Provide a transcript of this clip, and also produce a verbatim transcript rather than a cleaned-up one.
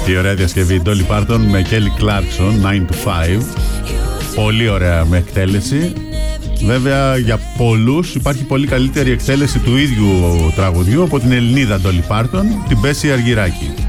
Τι ωραία διασκευή, Dolly Parton με Kelly Clarkson, nine to five. Πολύ ωραία με εκτέλεση. Βέβαια για πολλούς υπάρχει πολύ καλύτερη εκτέλεση του ίδιου τραγουδιού από την Ελληνίδα Dolly Parton, την Bessie Αργυράκη.